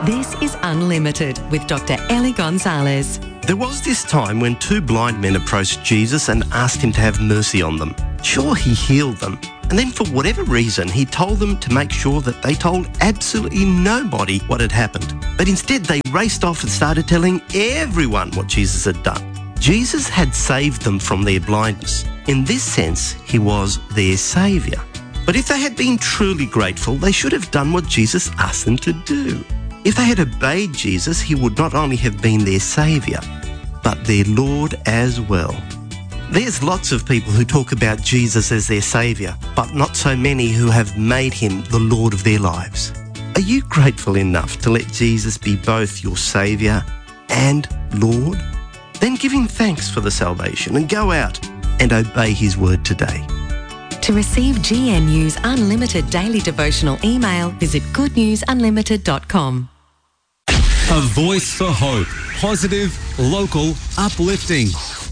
This is Unlimited with Dr. Ellie Gonzalez. There was this time when two blind men approached Jesus and asked him to have mercy on them. Sure, he healed them. And then for whatever reason, he told them to make sure that they told absolutely nobody what had happened. But instead, they raced off and started telling everyone what Jesus had done. Jesus had saved them from their blindness. In this sense, he was their saviour. But if they had been truly grateful, they should have done what Jesus asked them to do. If they had obeyed Jesus, he would not only have been their saviour, but their Lord as well. There's lots of people who talk about Jesus as their saviour, but not so many who have made him the Lord of their lives. Are you grateful enough to let Jesus be both your saviour and Lord? Then give him thanks for the salvation and go out and obey his word today. To receive GNU's Unlimited Daily Devotional email, visit goodnewsunlimited.com. A voice for hope. Positive, local, uplifting.